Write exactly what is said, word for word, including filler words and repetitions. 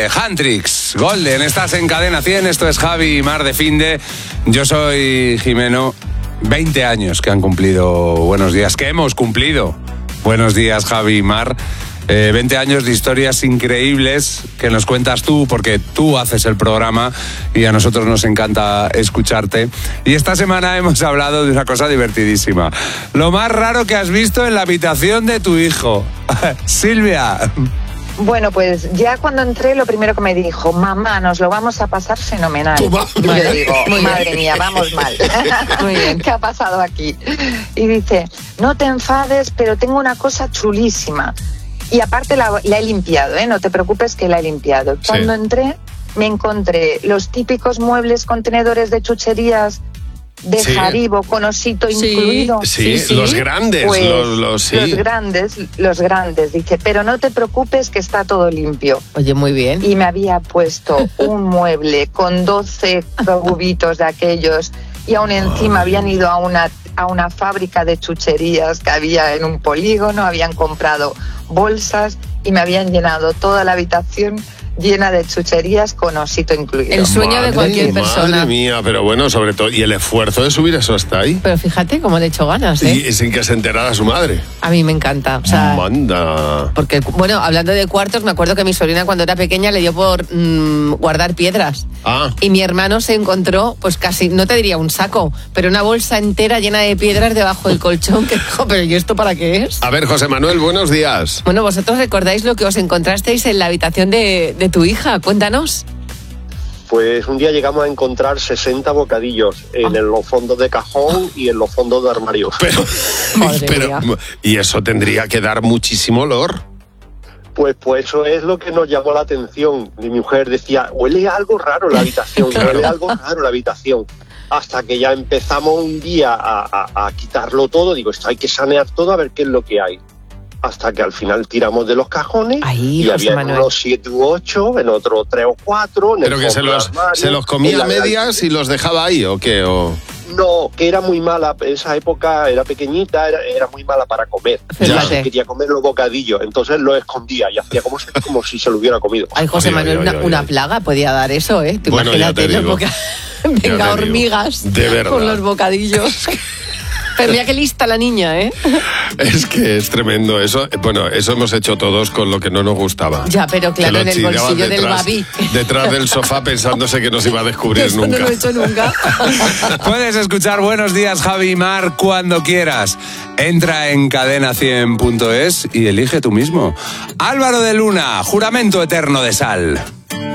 Handrix, Golden, estás en Cadena cien, esto es Javi y Mar de Finde. Yo soy Jimeno, veinte años que han cumplido, buenos días, que hemos cumplido. Buenos días, Javi y Mar. Eh, veinte años de historias increíbles que nos cuentas tú, porque tú haces el programa y a nosotros nos encanta escucharte. Y esta semana hemos hablado de una cosa divertidísima. Lo más raro que has visto en la habitación de tu hijo. Silvia. Bueno, pues ya cuando entré, lo primero que me dijo, mamá, nos lo vamos a pasar fenomenal. Y yo digo, madre mía, vamos mal. Muy bien, ¿qué ha pasado aquí? Y dice, no te enfades, pero tengo una cosa chulísima. Y aparte la, la he limpiado, ¿eh? No te preocupes que la he limpiado. Cuando sí. entré, me encontré los típicos muebles contenedores de chucherías de sí. Haribo con osito sí. incluido. Sí, sí, sí, los grandes. Pues, los, los, sí. los grandes, los grandes. Dice, pero no te preocupes que está todo limpio. Oye, muy bien. Y me había puesto un mueble con doce cubitos de aquellos y aún encima habían ido a una, a una fábrica de chucherías que había en un polígono, habían comprado bolsas y me habían llenado toda la habitación llena de chucherías con osito incluido. El sueño madre, de cualquier persona. Madre mía, pero bueno, sobre todo, y el esfuerzo de subir eso hasta ahí. Pero fíjate cómo le he hecho ganas, ¿eh? Y sin que se enterara su madre. A mí me encanta, o sea... Manda. Porque, bueno, hablando de cuartos, me acuerdo que mi sobrina cuando era pequeña le dio por mmm, guardar piedras. Ah. Y mi hermano se encontró, pues casi, no te diría un saco, pero una bolsa entera llena de piedras debajo del colchón, que dijo, pero ¿y esto para qué es? A ver, José Manuel, buenos días. Bueno, vosotros recordáis lo que os encontrasteis en la habitación de, de tu hija, cuéntanos. Pues un día llegamos a encontrar sesenta bocadillos en ah. los fondos de cajón y en los fondos de armario. Pero, pero y eso tendría que dar muchísimo olor. Pues, pues eso es lo que nos llamó la atención. Mi mujer decía, huele algo raro la habitación, claro. huele algo raro la habitación. Hasta que ya empezamos un día a, a, a quitarlo todo, digo, esto hay que sanear todo a ver qué es lo que hay. Hasta que al final tiramos de los cajones. Ahí, y José había Manuel. unos siete u ocho, en otro tres o cuatro. ¿Pero que se los, armario, se los comía a medias y los dejaba ahí o qué? O... No, que era muy mala, en esa época era pequeñita, era, era muy mala para comer. Ya quería comer los bocadillos, entonces lo escondía y hacía como si, como si se lo hubiera comido. Ay, José ay, Manuel, ay, una, ay, una ay. plaga podía dar eso, ¿eh? Tú bueno, imagínate, ya te digo. Boca... Venga, hormigas de verdad. Con los bocadillos. Pero mira qué lista la niña, ¿eh? Es que es tremendo. Eso, bueno, eso hemos hecho todos con lo que no nos gustaba. Ya, pero claro, en el bolsillo detrás, del babí. Detrás del sofá pensándose que no se iba a descubrir eso nunca. No lo he hecho nunca. Puedes escuchar Buenos Días, Javi y Mar cuando quieras. Entra en cadena cien punto es y elige tú mismo. Álvaro de Luna, Juramento Eterno de Sal.